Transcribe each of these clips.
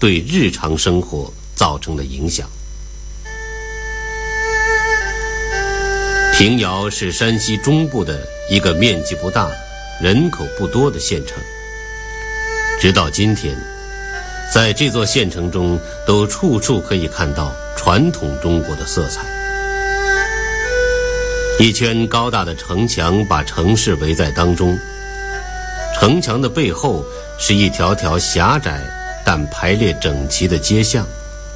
对日常生活造成的影响。平遥是山西中部的一个面积不大、人口不多的县城。直到今天，在这座县城中都处处可以看到传统中国的色彩。一圈高大的城墙把城市围在当中，城墙的背后是一条条狭窄但排列整齐的街巷，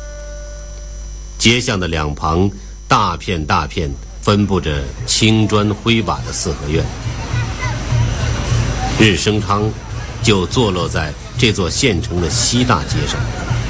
街巷的两旁大片大片分布着青砖灰瓦的四合院。日升昌就坐落在这座县城的西大街上。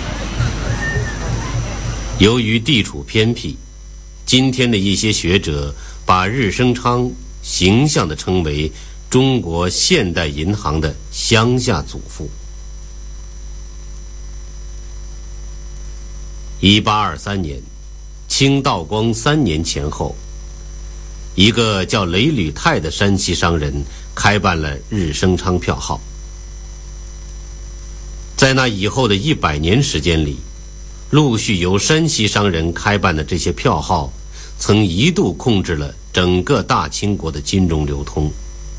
由于地处偏僻，今天的一些学者把日升昌形象地称为中国现代银行的乡下祖父。1823年，清道光3年前后，一个叫雷履泰的山西商人开办了日升昌票号。在那以后的100年时间里，陆续由山西商人开办的这些票号曾一度控制了整个大清国的金融流通。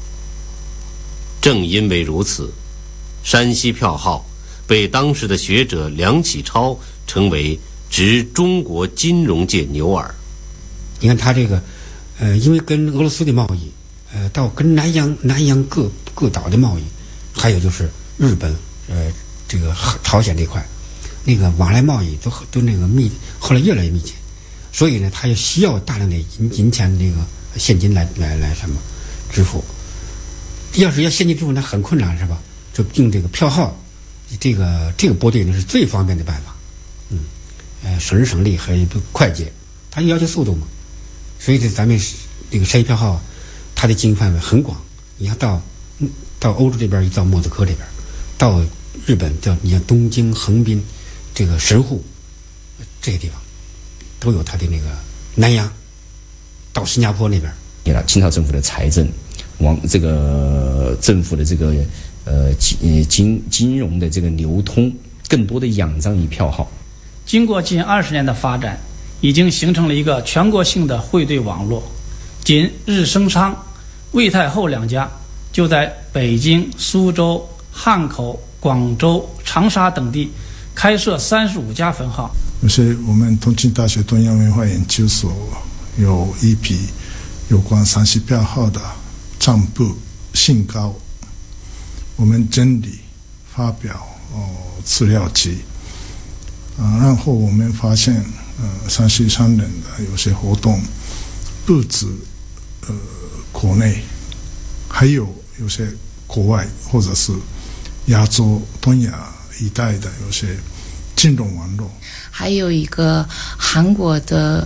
正因为如此，山西票号被当时的学者梁启超称为执中国金融界牛耳。 你看他这个因为跟俄罗斯的贸易到跟南洋各岛的贸易，还有就是日本这个朝鲜这块那个往来贸易都那个后来越来越密切，所以呢他也需要大量的银钱那个现金来什么支付。要是要现金支付那很困难是吧？就用这个票号，这个拨对呢是最方便的办法。省时省力还快捷，它要求速度嘛。所以咱们这个山西票号，它的经营范围很广。你要到欧洲这边，到莫斯科这边，到日本你像东京、横滨、这个神户这些地方，都有它的那个南洋，到新加坡那边。 清朝政府的财政往这个政府的这个金融的这个流通，更多的仰仗于票号。 经过近20年的发展，已经形成了一个全国性的汇兑网络。仅日升昌、魏太后两家就在北京、苏州、汉口、广州、长沙等地开设35家分号。 是我们同济大学东洋文化研究所有一批有关山西票号的账簿信稿，我们整理发表资料集。然后我们发现，山西商人的有些活动，不止国内，还有些国外或者是亚洲、东亚一带的有些金融网络。 还有一个韩国的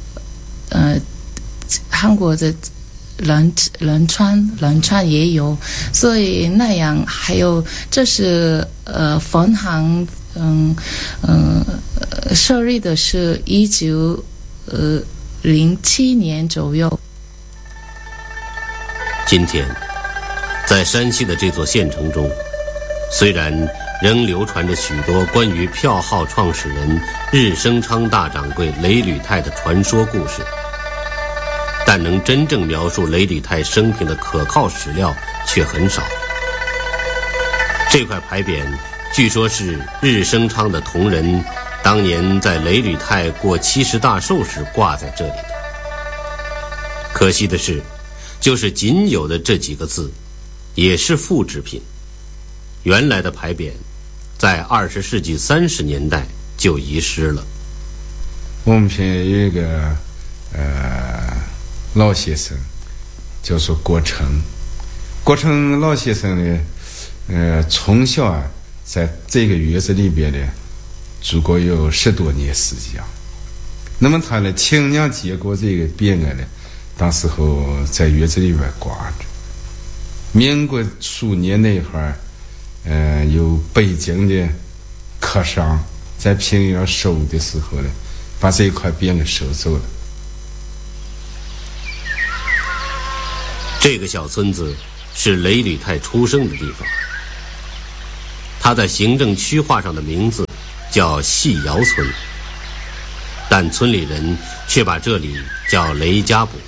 仁川也有，所以那样还有这是分行。设立的是1907年左右。 今天，在山西的这座县城中，虽然仍流传着许多关于票号创始人日升昌大掌柜雷履泰的传说故事，但能真正描述雷履泰生平的可靠史料却很少。这块牌匾据说是日升昌的同仁当年在雷履泰过70大寿时挂在这里的。可惜的是，就是仅有的这几个字也是复制品。原来的牌匾在20世纪30年代就遗失了。 我们偏有一个老先生叫做郭成老先生呢，从小在这个院子里边呢住过有10多年时间。那么他呢亲眼见过这个匾额呢，当时候在院子里边挂着。民国初年那会儿，有北京的客商在平遥收的时候呢，把这块匾额收走了。 这个小村子是雷履泰出生的地方，他在行政区划上的名字叫细窑村，但村里人却把这里叫雷家堡。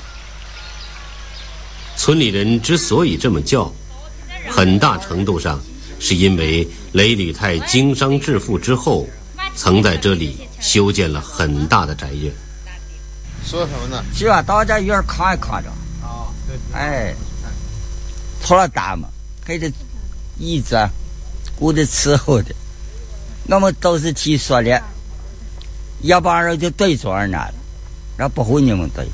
村里人之所以这么叫，很大程度上是因为雷履泰经商致富之后，曾在这里修建了很大的宅院。 说什么呢？ 希望大家院看一看着。 啊，对。 哎，除了大嘛，给这椅子啊，顾得伺候的，我们都是听说的，要不然就对桌那了，然后不会你们对。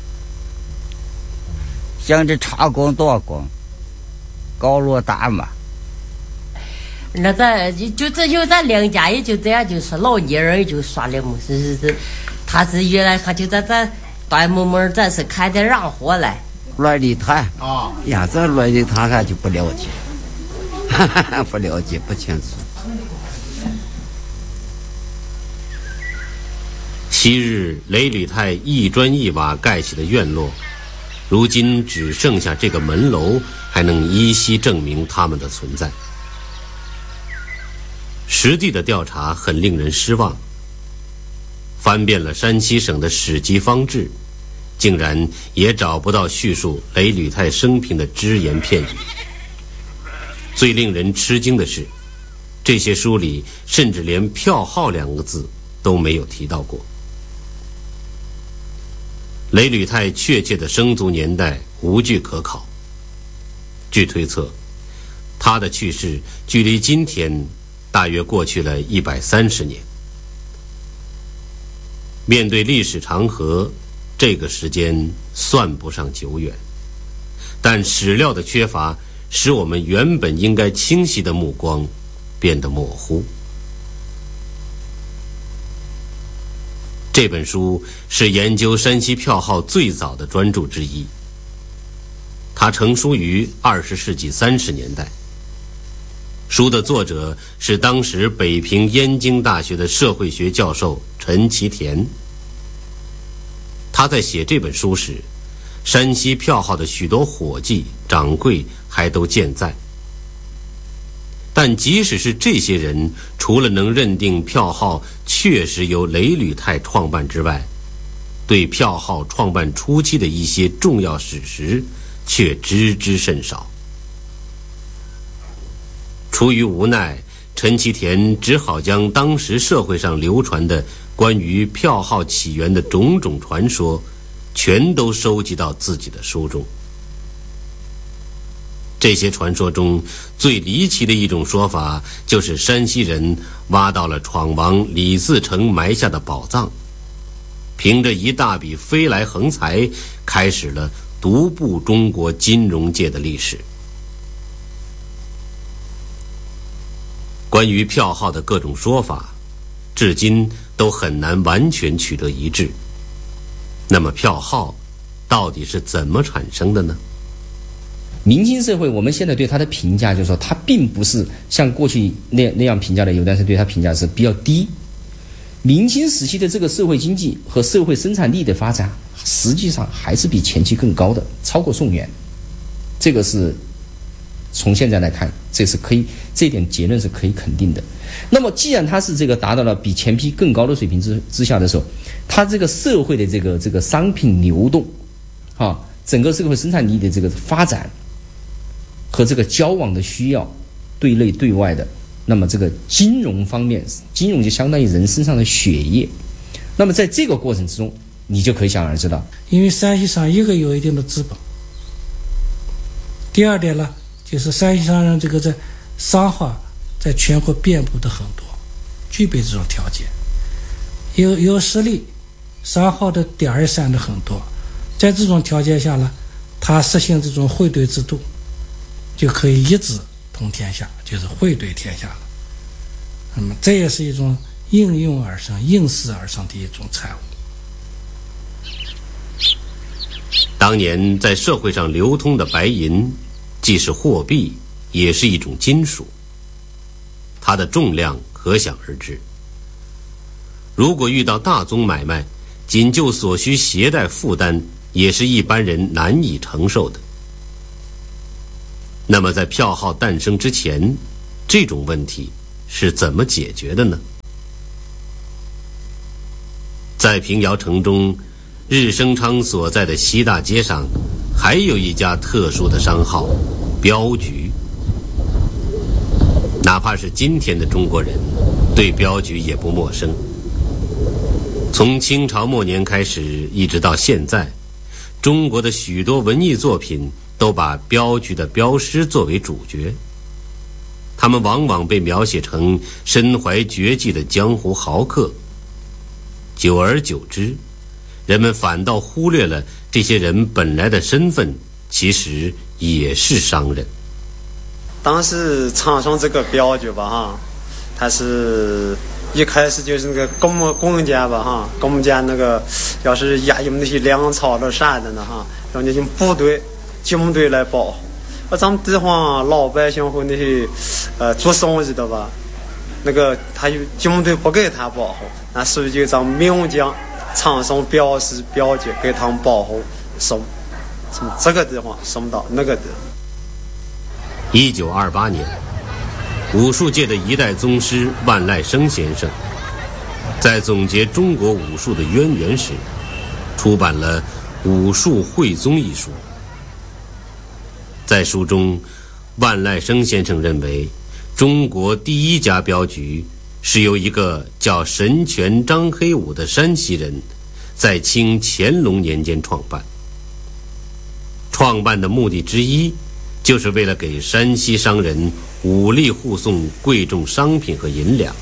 像这茶工多工，高楼大嘛。 那咱就这有咱两家也就这样，就是老年人就说了么是，他是原来他就在咱端木门咱是开的让货来。 来的他啊呀，这来的他还就不了解，不了解不清楚。 昔日雷履泰一砖一瓦盖起的院落，如今只剩下这个门楼还能依稀证明他们的存在。实地的调查很令人失望，翻遍了山西省的史籍方志，竟然也找不到叙述雷履泰生平的只言片语。最令人吃惊的是，这些书里甚至连票号2个字都没有提到过。雷履泰确切的生卒年代无据可考，据推测，他的去世距离今天大约过去了130年。面对历史长河，这个时间算不上久远，但史料的缺乏使我们原本应该清晰的目光变得模糊。这本书是研究山西票号最早的专著之一，它成书于20世纪30年代。书的作者是当时北平燕京大学的社会学教授陈其田。他在写这本书时，山西票号的许多伙计、掌柜还都健在。但即使是这些人，除了能认定票号确实由雷履泰创办之外，对票号创办初期的一些重要史实却知之甚少。出于无奈，陈其田只好将当时社会上流传的关于票号起源的种种传说全都收集到自己的书中。这些传说中最离奇的一种说法，就是山西人挖到了闯王李自成埋下的宝藏，凭着一大笔飞来横财，开始了独步中国金融界的历史。关于票号的各种说法，至今都很难完全取得一致。那么票号到底是怎么产生的呢？ 明清社会，我们现在对它的评价就是说，它并不是像过去那样评价的，有的人对它评价是比较低。明清时期的这个社会经济和社会生产力的发展，实际上还是比前期更高的，超过宋元。这个是从现在来看，这一点结论是可以肯定的。那么，既然它是这个达到了比前批更高的水平之下的时候，它这个社会的这个商品流动，整个社会生产力的这个发展和这个交往的需要，对内对外的，那么这个金融方面，金融就相当于人身上的血液。那么在这个过程之中，你就可以想而知道， 因为山西商一个有一定的资本，第二点呢，就是山西商人这个在商号在全国遍布的很多，具备这种条件，有实力，商号的点儿散的很多，在这种条件下呢，他实行这种汇兑制度，就可以一纸通天下，就是汇兑天下了。那么这也是一种应用而生、应试而生的一种产物。 当年在社会上流通的白银，既是货币，也是一种金属，它的重量可想而知。如果遇到大宗买卖，仅就所需携带负担，也是一般人难以承受的。那么在票号诞生之前，这种问题是怎么解决的呢？ 在平遥城中，日升昌所在的西大街上，还有一家特殊的商号——镖局。哪怕是今天的中国人，对镖局也不陌生。从清朝末年开始，一直到现在，中国的许多文艺作品都把镖局的镖师作为主角。他们往往被描写成身怀绝技的江湖豪客。久而久之，人们反倒忽略了这些人本来的身份，其实也是商人。 当时长松这个镖局吧哈，它是一开始就是那个公家吧哈，公家那个要是用那些粮草了啥的呢哈，让那些部队军队来保护。咱们地方老百姓和那些做生意的吧，那个他有军队不给他保护，那所以就咱们名将长松镖师镖局给他们保护，送从这个地方送到那个地方。 1928年，武术界的一代宗师万籁生先生，在总结中国武术的渊源时，出版了《武术汇宗》一书。在书中，万籁生先生认为，中国第一家镖局是由一个叫神拳张黑武的山西人，在清乾隆年间创办。创办的目的之一，就是为了给山西商人武力护送贵重商品和银两。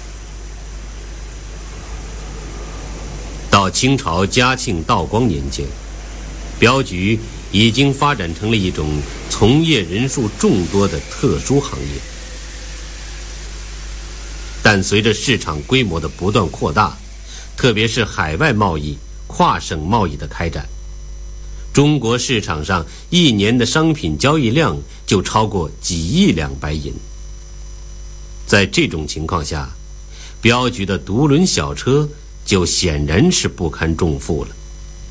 到清朝嘉庆、道光年间，镖局已经发展成了一种从业人数众多的特殊行业。但随着市场规模的不断扩大，特别是海外贸易、跨省贸易的开展，中国市场上一年的商品交易量就超过几亿两白银。在这种情况下，镖局的独轮小车就显然是不堪重负了。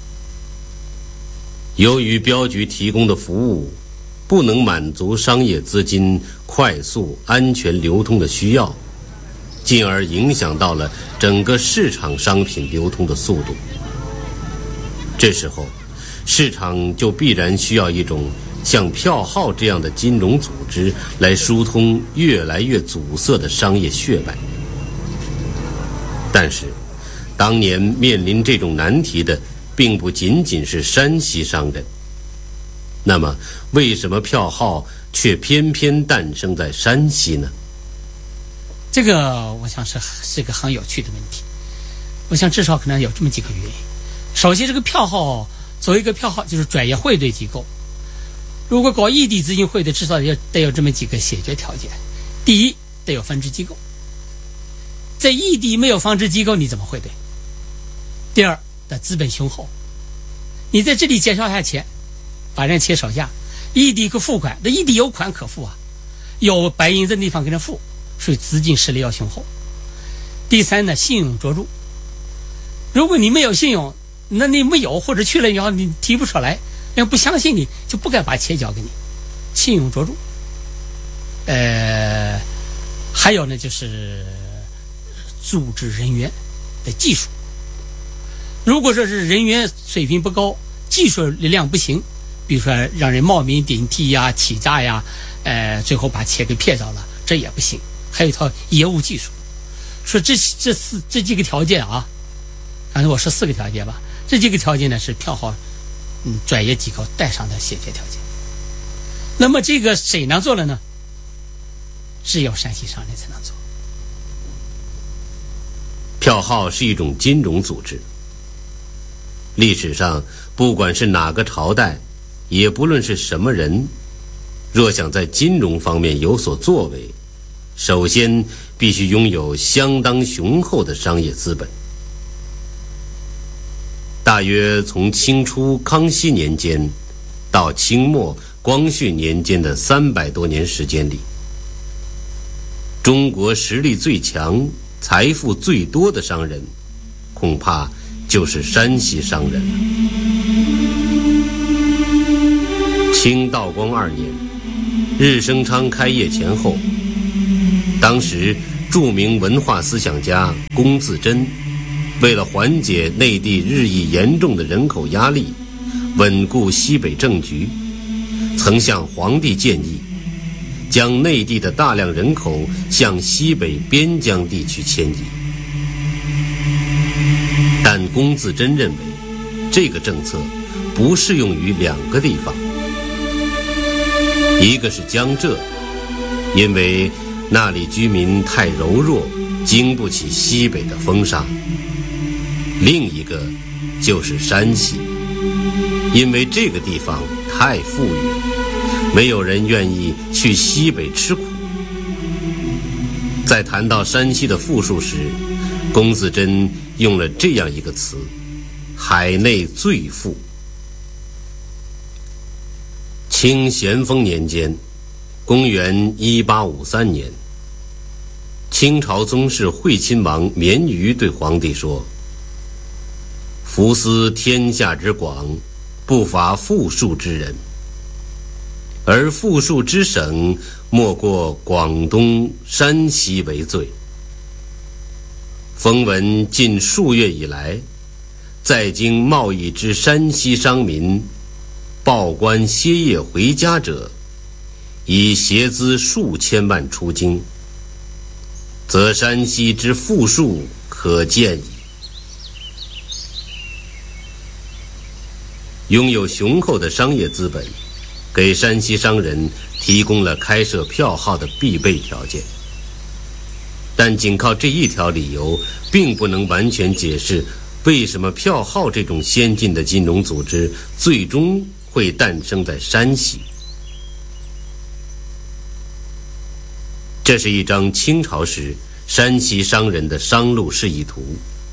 由于镖局提供的服务不能满足商业资金快速、安全流通的需要，进而影响到了整个市场商品流通的速度。这时候，市场就必然需要一种像票号这样的金融组织来疏通越来越阻塞的商业血脉。但是，当年面临这种难题的并不仅仅是山西商人。那么，为什么票号却偏偏诞生在山西呢？ 这个我想是个很有趣的问题。我想至少可能有这么几个原因。首先，这个票号作为一个票号，就是专业汇兑机构。如果搞异地资金汇兑，至少得有这么几个先决条件。第一，得有分支机构。在异地没有分支机构，你怎么汇兑？第二，的资本雄厚。你在这里介绍下钱，把人钱少下，异地可付款，那异地有款可付啊，有白银子的地方给人付，所以资金实力要雄厚。第三呢，信用卓著。如果你没有信用，那你没有或者去了以后你提不出来，人不相信你，就不该把钱交给你。信用卓著。还有呢，就是组织人员的技术。如果说是人员水平不高，技术力量不行，比如说让人冒名顶替呀、欺诈呀，最后把钱给骗走了，这也不行。还有一套业务技术。说这几个条件啊，刚才我说4个条件吧，这几个条件呢是票号专业机构带上的先决条件。那么这个谁能做了呢？只有山西商人才能做。 票号是一种金融组织。历史上不管是哪个朝代，也不论是什么人，若想在金融方面有所作为，首先必须拥有相当雄厚的商业资本。大约从清初康熙年间到清末光绪年间的300多年时间里，中国实力最强、财富最多的商人，恐怕就是山西商人了。清道光2年，日升昌开业前后，当时著名文化思想家龚自珍为了缓解内地日益严重的人口压力，稳固西北政局，曾向皇帝建议，将内地的大量人口向西北边疆地区迁移。但龚自珍认为，这个政策不适用于2个地方，一个是江浙，因为那里居民太柔弱，经不起西北的风沙；另一个就是山西，因为这个地方太富裕，没有人愿意去西北吃苦。在谈到山西的富庶时，龚自珍用了这样一个词：海内最富。清咸丰年间，公元1853年，清朝宗室惠亲王绵余对皇帝说：夫思天下之广，不乏富庶之人，而富庶之省，莫过广东、山西为最。风闻近数月以来，在京贸易之山西商民，报关歇业回家者，以携资数千万出京，则山西之富庶可见矣。拥有雄厚的商业资本，给山西商人提供了开设票号的必备条件。但仅靠这一条理由，并不能完全解释为什么票号这种先进的金融组织最终会诞生在山西。这是一张清朝时山西商人的商路示意图。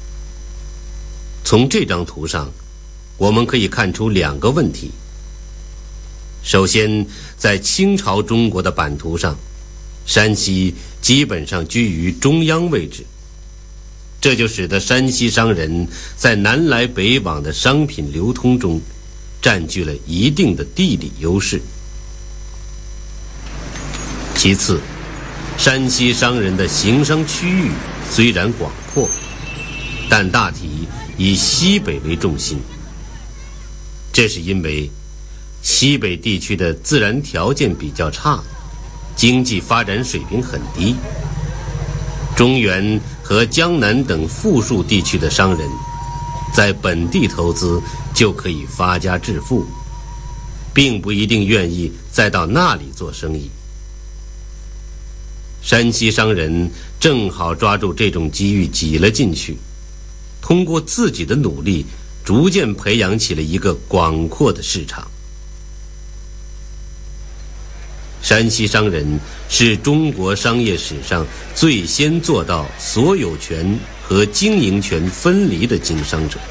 从这张图上，我们可以看出2个问题。首先，在清朝中国的版图上，山西基本上居于中央位置，这就使得山西商人在南来北往的商品流通中占据了一定的地理优势。其次，山西商人的行商区域虽然广阔，但大体以西北为重心。这是因为西北地区的自然条件比较差，经济发展水平很低。中原和江南等富庶地区的商人，在本地投资就可以发家致富，并不一定愿意再到那里做生意。山西商人正好抓住这种机遇挤了进去，通过自己的努力，逐渐培养起了一个广阔的市场。山西商人是中国商业史上最先做到所有权和经营权分离的经商者。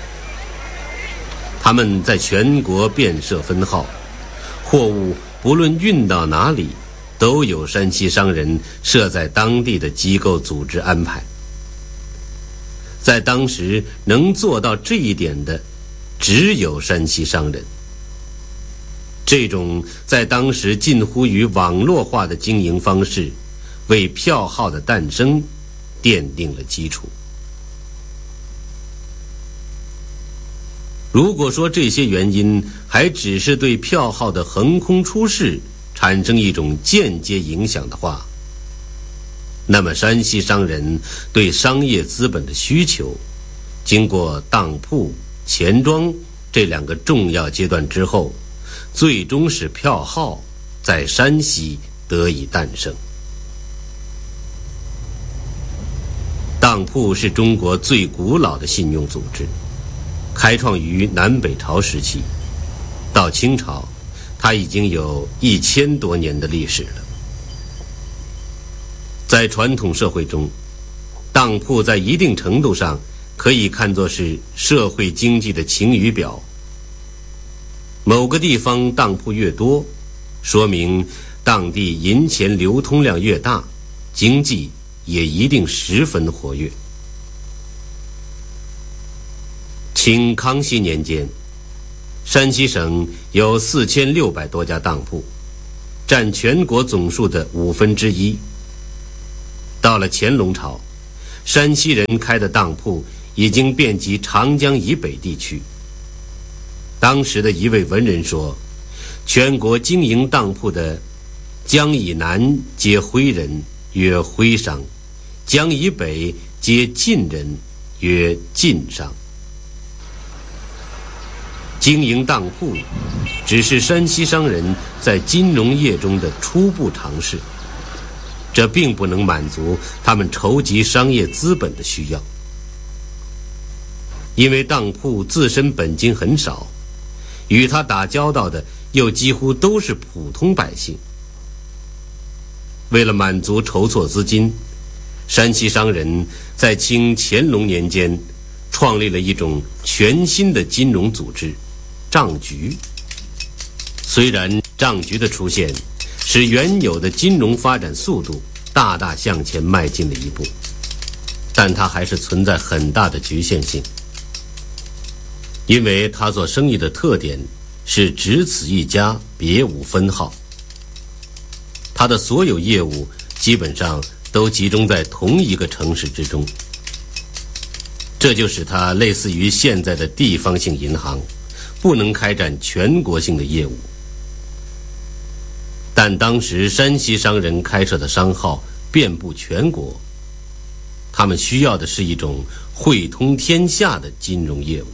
他们在全国遍设分号，货物不论运到哪里，都有山西商人设在当地的机构组织安排。在当时能做到这一点的，只有山西商人。这种在当时近乎于网络化的经营方式，为票号的诞生奠定了基础。如果说这些原因还只是对票号的横空出世产生一种间接影响的话，那么山西商人对商业资本的需求，经过当铺、钱庄这2个重要阶段之后，最终使票号在山西得以诞生。当铺是中国最古老的信用组织，开创于南北朝时期，到清朝，它已经有1000多年的历史了。在传统社会中，当铺在一定程度上可以看作是社会经济的晴雨表。某个地方当铺越多，说明当地银钱流通量越大，经济也一定十分活跃。清康熙年间，山西省有4600多家当铺，占全国总数的1/5。到了乾隆朝，山西人开的当铺已经遍及长江以北地区。当时的一位文人说，全国经营当铺的江以南皆徽人，曰徽商；江以北皆晋人，曰晋商。经营当铺只是山西商人在金融业中的初步尝试，这并不能满足他们筹集商业资本的需要。因为当铺自身本金很少，与他打交道的又几乎都是普通百姓。为了满足筹措资金，山西商人在清乾隆年间创立了一种全新的金融组织——账局。虽然账局的出现使原有的金融发展速度大大向前迈进了一步，但它还是存在很大的局限性。因为他做生意的特点是只此一家，别无分号。他的所有业务基本上都集中在同一个城市之中，这就使它类似于现在的地方性银行，不能开展全国性的业务。但当时山西商人开设的商号遍布全国，他们需要的是一种汇通天下的金融业务。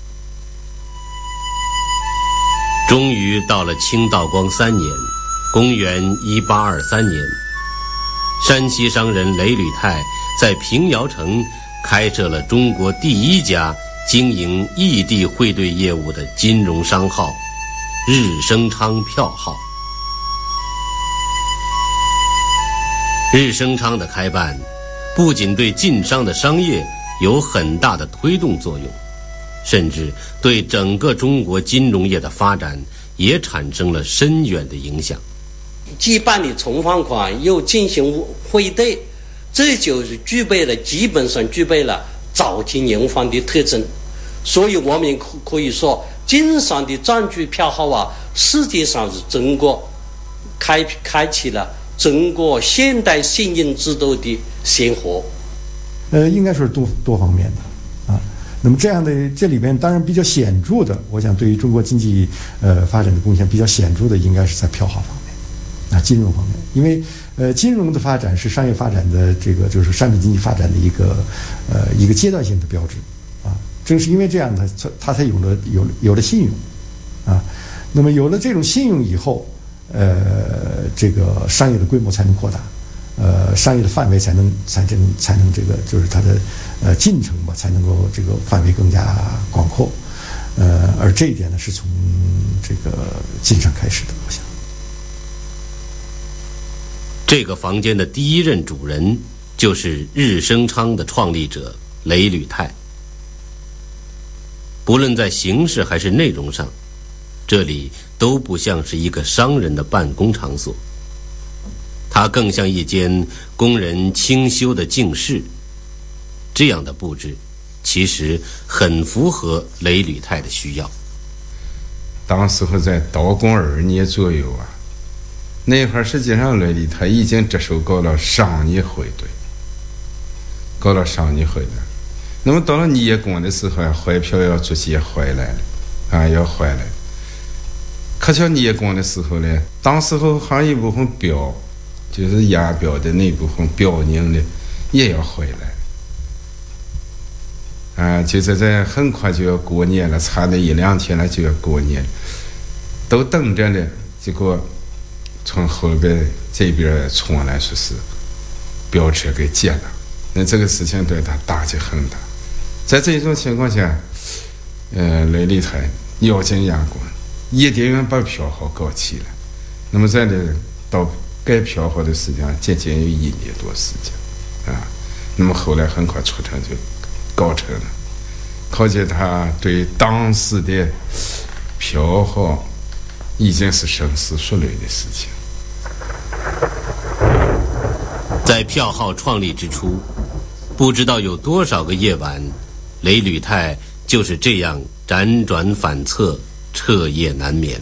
终于到了清道光3年，公元1823年，山西商人雷履泰在平遥城开设了中国第一家经营异地汇兑业务的金融商号——日升昌票号。日升昌的开办不仅对晋商的商业有很大的推动作用，甚至对整个中国金融业的发展也产生了深远的影响。 既办理存放款，又进行汇兑，这就是基本上具备了早期银行的特征。所以我们可以说，晋商的账局票号啊，实际上是中国开启了中国现代信用制度的先河。 应该说是多方面的啊。那么这样的这里边当然比较显著的，我想对于中国经济发展的贡献比较显著的，应该是在票号方面啊，金融方面。因为金融的发展是商业发展的这个就是商品经济发展的一个阶段性的标志啊。正是因为这样的，它才有了信用啊。那么有了这种信用以后，这个商业的规模才能扩大。商业的范围才能这个就是它的进程吧，才能够这个范围更加广阔。而这一点呢，是从这个晋商开始的。我想， 这个房间的第一任主人就是日升昌的创立者雷履泰。不论在形式还是内容上，这里都不像是一个商人的办公场所。它更像一间工人清修的静室。这样的布置其实很符合雷履泰的需要。 当时候在道光2年左右啊，那会儿实际上雷履泰已经着手搞了商业汇兑。那么到了捏工的时候啊，汇票要逐渐回来了啊，要回来。可巧捏工的时候呢，当时候还有一部分表，就是押表的那部分表宁的也要回来啊，就是在很快就要过年了，差那1-2天了就要过年，都等着呢。结果从后边这边传来说是表车给截了，那这个事情对他打击很大。在这种情况下，雷履泰咬紧牙关，一定要把票号搞起来。那么在这到改票号的时间接近有1年多时间啊。那么后来很快出城就搞成了，可见他对当时的票号已经是深思熟虑的事情。 在票号创立之初，不知道有多少个夜晚，雷履泰就是这样辗转反侧，彻夜难眠。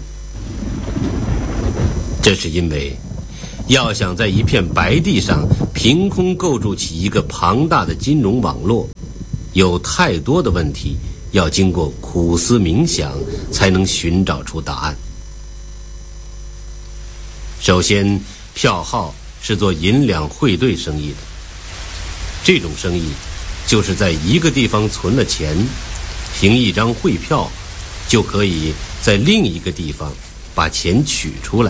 这是因为要想在一片白地上凭空构筑起一个庞大的金融网络， 有太多的问题要经过苦思冥想才能寻找出答案。首先，票号是做银两汇兑生意的，这种生意就是在一个地方存了钱，凭一张汇票就可以在另一个地方把钱取出来。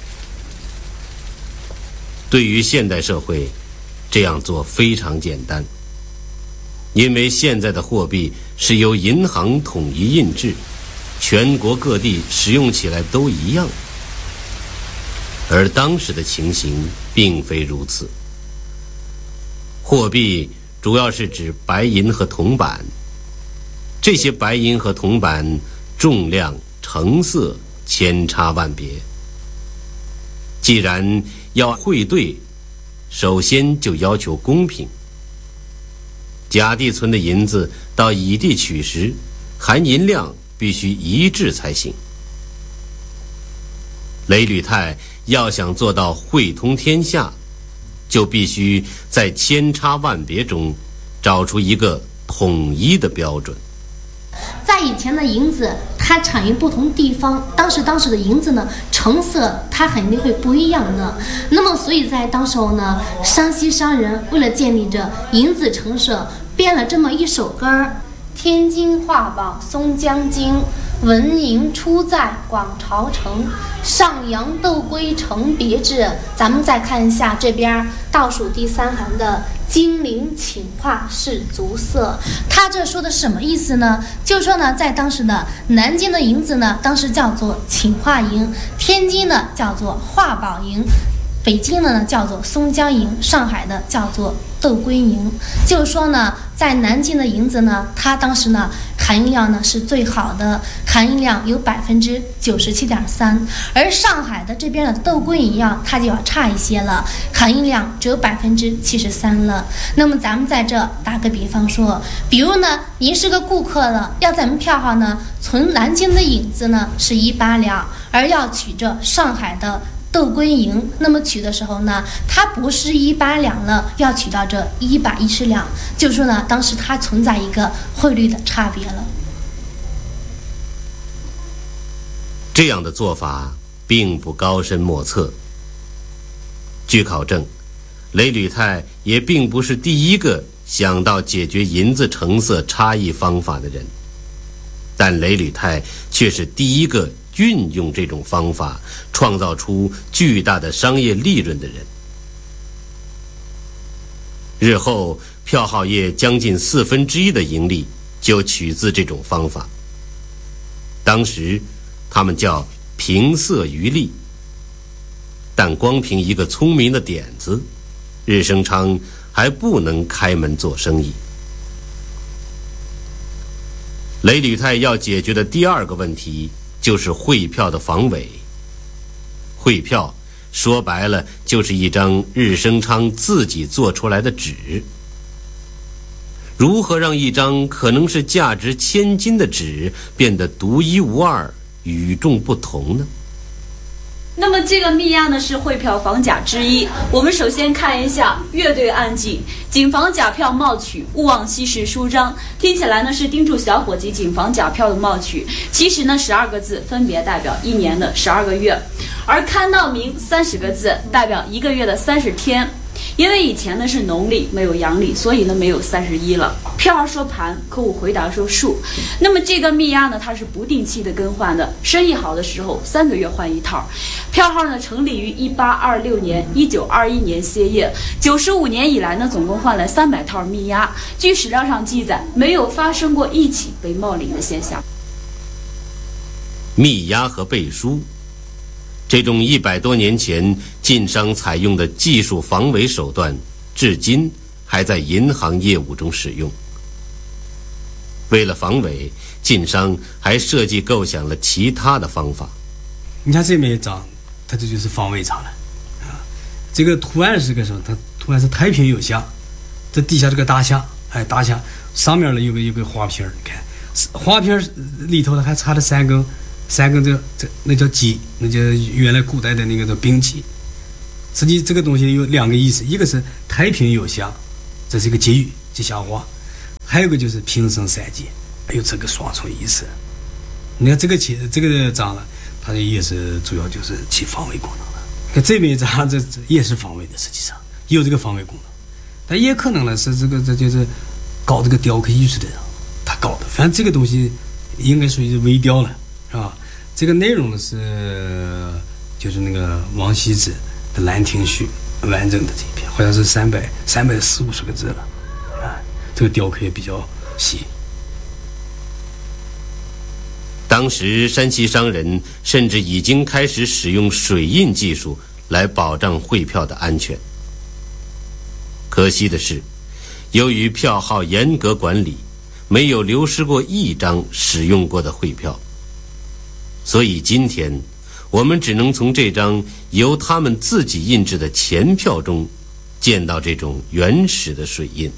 对于现代社会，这样做非常简单，因为现在的货币是由银行统一印制，全国各地使用起来都一样。而当时的情形并非如此，货币主要是指白银和铜板，这些白银和铜板重量、成色千差万别。既然要汇兑，首先就要求公平。甲地存的银子到乙地取时，含银量必须一致才行。雷履泰要想做到汇通天下，就必须在千差万别中找出一个统一的标准。 在以前的银子，它产于不同地方，当时的银子呢，成色它肯定会不一样的。那么，所以在当时候呢，山西商人为了建立着银子成色，编了这么一首歌儿：天津画榜松江京，文银出在广朝城，上阳斗归成别致。咱们再看一下这边倒数第3行的金陵请画是足色，他这说的什么意思呢？就是说呢，在当时的南京的银子呢，当时叫做请画银，天津呢叫做画宝银，北京的呢叫做松江银，上海的叫做斗归银。就是说呢，在南京的银子呢，它当时呢含银量呢是最好的，含银量有97.3%，而上海的这边的斗归银样它就要差一些了，含银量只有73%了。那么咱们在这打个比方说，比如呢，您是个顾客了，要咱们票号呢存南京的银子呢是100两，而要取这上海的斗归银，那么取的时候呢，它不是100两了，要取到这110两，就是说呢，当时它存在一个汇率的差别了。 这样的做法并不高深莫测。据考证，雷履泰也并不是第一个想到解决银子成色差异方法的人，但雷履泰却是第一个运用这种方法创造出巨大的商业利润的人。日后票号业将近1/4的盈利就取自这种方法，当时他们叫平色渔利。但光凭一个聪明的点子，日升昌还不能开门做生意。雷履泰要解决的第2个问题就是汇票的防伪。汇票说白了就是一张日升昌自己做出来的纸。如何让一张可能是价值1000金的纸变得独一无二、与众不同呢？ 那么这个密押呢是汇票仿假之一。我们首先看一下乐队案记，谨防假票冒取，勿忘稀释书章。听起来呢是叮嘱小伙计谨防假票的冒取，其实呢12个字分别代表1年的12个月，而看到明30个字代表1个月的30天。因为以前呢是农历没有阳历，所以呢没有31了。票号说盘，客户回答说数。那么这个密押呢，它是不定期的更换的，生意好的时候3个月换一套。票号呢成立于1826年，1921年歇业，95年以来呢总共换了300套密押。据史料上记载，没有发生过一起被冒领的现象。 密押和背书，这种100多年前晋商采用的技术防伪手段，至今还在银行业务中使用。为了防伪，晋商还设计构想了其他的方法。 你看这面一张，它这就是防伪章了啊。这个图案是个什么？它图案是太平有象，这底下这个大象，大象上面呢有个花瓶，你看花瓶里头呢还插了三根那叫戟，那叫原来古代的那个叫兵器。实际这个东西有2个意思，一个是太平有象，这是一个结语，吉祥话； 还有个就是平生三节，有这个双重意思。你看这个章了，它也是主要就是起防卫功能的。看这边一章，这也是防卫的，实际上也有这个防卫功能，但也可能呢是这就是搞这个雕刻艺术的人他搞的。反正这个东西应该属于微雕了，是吧？这个内容呢是就是那个王羲之的《兰亭序》完整的这一篇，好像是340-350个字了啊。这个雕刻也比较细。 当时山西商人甚至已经开始使用水印技术来保障汇票的安全。可惜的是，由于票号严格管理，没有流失过一张使用过的汇票，所以今天我们只能从这张由他们自己印制的钱票中见到这种原始的水印。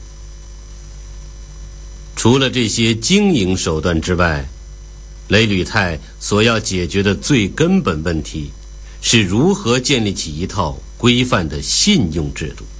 除了这些经营手段之外，雷履泰所要解决的最根本问题是如何建立起一套规范的信用制度。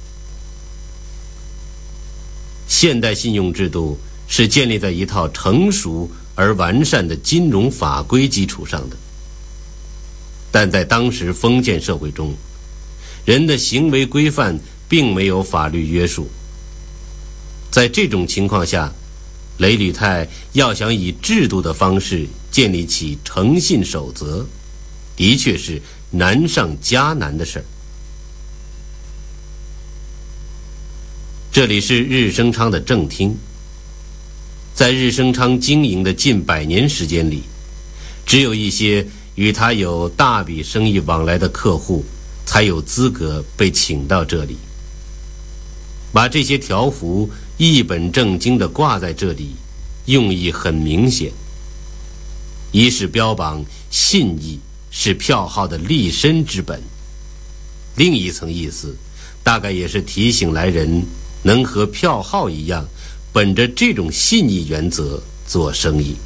现代信用制度是建立在一套成熟而完善的金融法规基础上的，但在当时封建社会中，人的行为规范并没有法律约束。在这种情况下，雷履泰要想以制度的方式建立起诚信守则，的确是难上加难的事儿。这里是日升昌的正厅。在日升昌经营的近100年时间里，只有一些与他有大笔生意往来的客户才有资格被请到这里。把这些条幅一本正经地挂在这里，用意很明显，一是标榜信义是票号的立身之本，另一层意思大概也是提醒来人能和票号一样，本着这种信义原则做生意。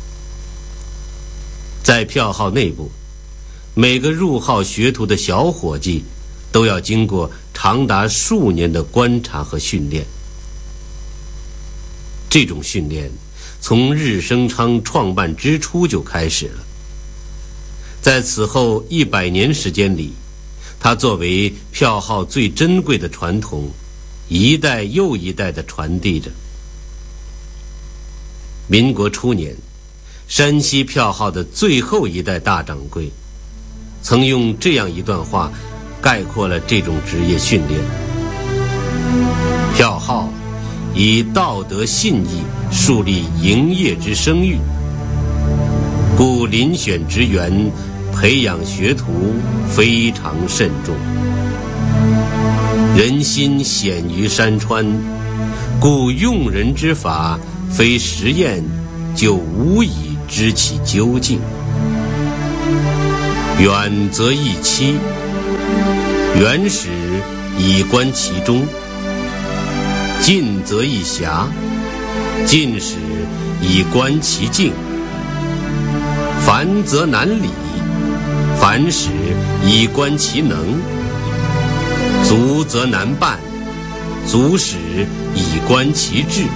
在票号内部，每个入号学徒的小伙计都要经过长达数年的观察和训练。这种训练从日升昌创办之初就开始了。在此后100年时间里，他作为票号最珍贵的传统，一代又一代地传递着。民国初年，山西票号的最后一代大掌柜曾用这样一段话概括了这种职业训练：票号以道德信义树立营业之声誉，故遴选职员，培养学徒非常慎重。人心显于山川，故用人之法非实验就无以知其究竟。远则易期，远始以观其中；近则易狭，近始以观其境。繁则难理，繁始以观其能；足则难办，足始以观其志。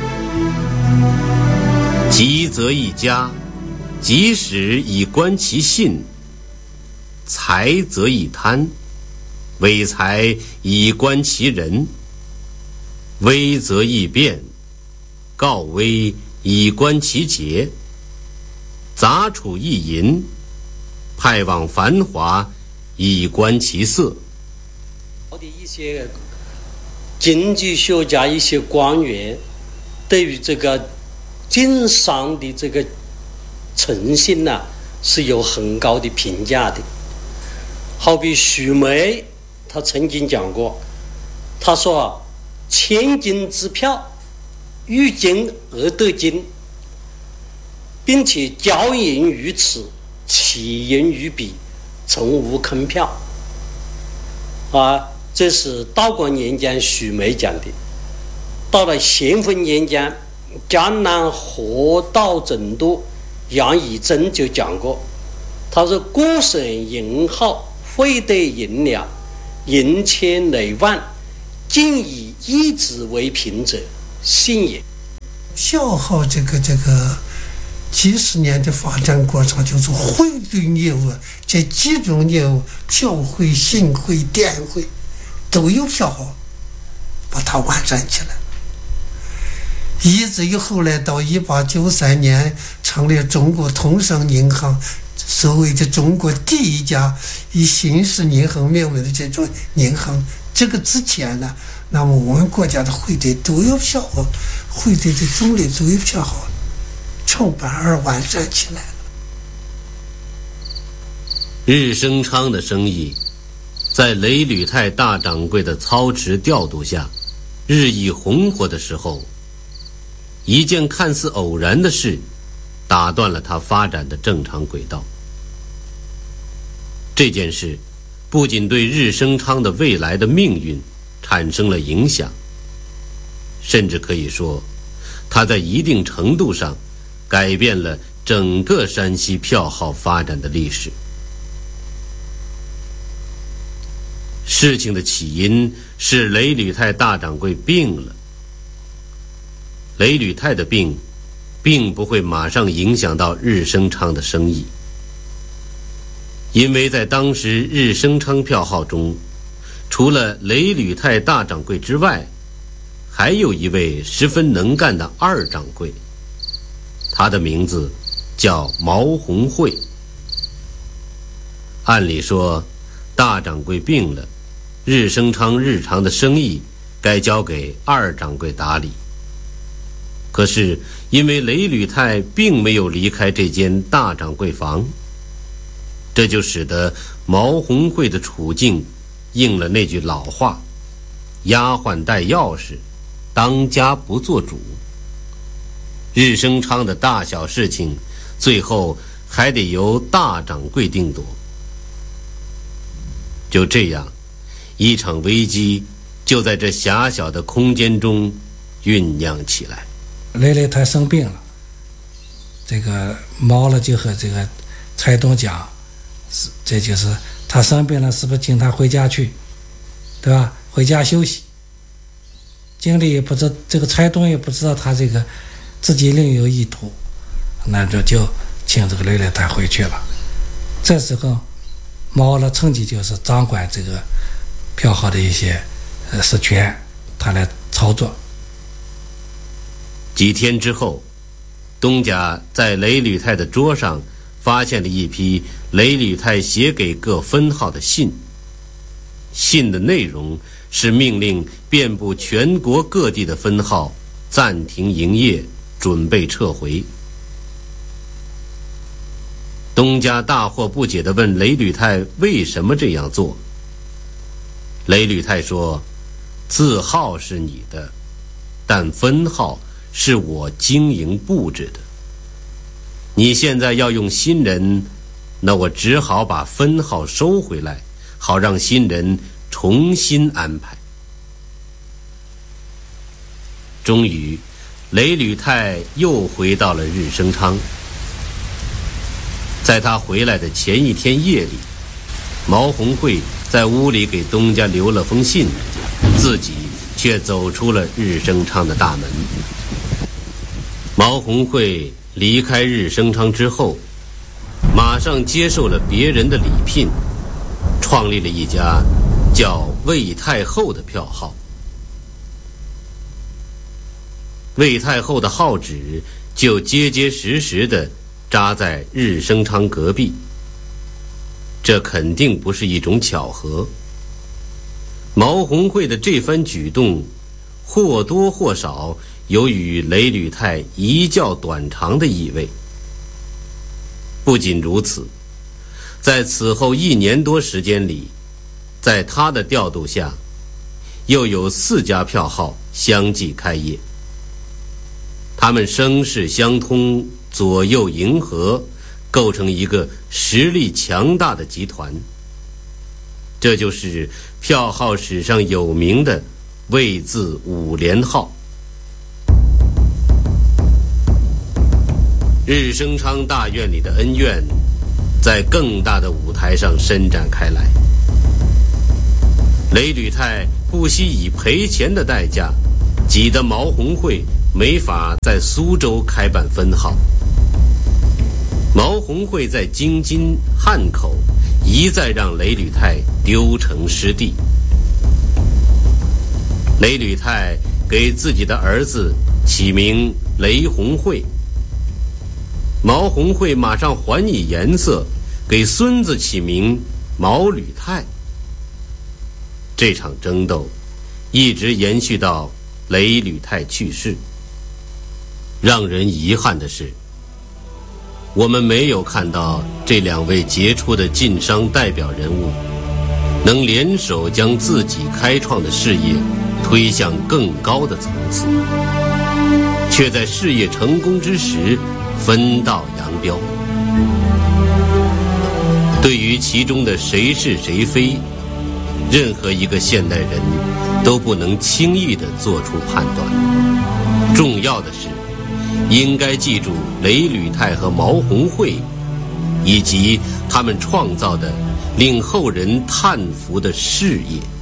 急则易加，急始以观其信；财则易贪，伪财以观其人；危则易变，告危以观其节；杂处易淫，派往繁华以观其色。 的一些经济学家、一些官员对于这个经商的这个诚信呢，是有很高的评价的。好比许梅，他曾经讲过，他说千金支票，遇金而得金，并且交银于此，起银于彼，从无坑票。这是道光年间许梅讲的。到了咸丰年间，江南河道总督杨以珍就讲过，他说各省银号汇兑银两，银千累万，尽以一纸为凭者，信也。 票号这个几十年的发展过程，就是汇兑业务这几种业务，票汇、信汇、电汇都有票号，把它完善起来。以至于后来到1893年成立中国通商银行，所谓的中国第一家以新式银行命名的这种银行。这个之前呢，那么我们国家的汇兑都有票号，汇兑的种类都有票号，创办而完善起来了。 日升昌的生意，在雷履泰大掌柜的操持调度下，日益红火的时候，一件看似偶然的事，打断了他发展的正常轨道。这件事不仅对日升昌的未来的命运产生了影响，甚至可以说，它在一定程度上改变了整个山西票号发展的历史。事情的起因是雷履泰大掌柜病了。雷履泰的病并不会马上影响到日升昌的生意，因为在当时日升昌票号中，除了雷履泰大掌柜之外，还有一位十分能干的二掌柜，他的名字叫毛红会。按理说，大掌柜病了，日升昌日常的生意该交给二掌柜打理。可是因为雷履泰并没有离开这间大掌柜房，这就使得毛红会的处境应了那句老话：丫鬟带钥匙，当家不做主。日升昌的大小事情，最后还得由大掌柜定夺。就这样，一场危机就在这狭小的空间中酝酿起来。 雷雷他生病了，这个毛了就和这个蔡东讲，这就是他生病了，是不是请他回家去，对吧？回家休息。经理也不知，这个蔡东也不知道他这个自己另有意图，那就请这个雷雷他回去了。这时候毛了趁机就是掌管这个票号的一些实权，他来操作。 几天之后，东家在雷履泰的桌上发现了一批雷履泰写给各分号的信。信的内容是命令遍布全国各地的分号暂停营业，准备撤回。东家大惑不解地问雷履泰为什么这样做。雷履泰说：字号是你的，但分号是我经营布置的。你现在要用新人，那我只好把分号收回来，好让新人重新安排。终于，雷履泰又回到了日升昌。在他回来的前一天夜里，毛红会在屋里给东家留了封信，自己却走出了日升昌的大门。毛红会离开日升昌之后，马上接受了别人的礼聘，创立了一家叫魏太后的票号。魏太后的号址就结结实实地扎在日升昌隔壁，这肯定不是一种巧合。毛红会的这番举动，或多或少有与雷履泰一较短长的意味。不仅如此，在此后1年多时间里，在他的调度下，又有4家票号相继开业。他们声势相通，左右迎合，构成一个实力强大的集团。这就是票号史上有名的魏字5连号。日升昌大院里的恩怨，在更大的舞台上伸展开来。雷履泰不惜以赔钱的代价，挤得毛红会没法在苏州开办分号。毛鸿荟在京津、汉口一再让雷履泰丢城失地。雷履泰给自己的儿子起名雷鸿荟，毛鸿荟马上还以颜色，给孙子起名毛履泰。这场争斗一直延续到雷履泰去世。让人遗憾的是，我们没有看到这两位杰出的晋商代表人物能联手将自己开创的事业推向更高的层次，却在事业成功之时分道扬镳。对于其中的谁是谁非，任何一个现代人都不能轻易地做出判断。重要的是，应该记住雷履泰和毛鸿荟，以及他们创造的令后人叹服的事业。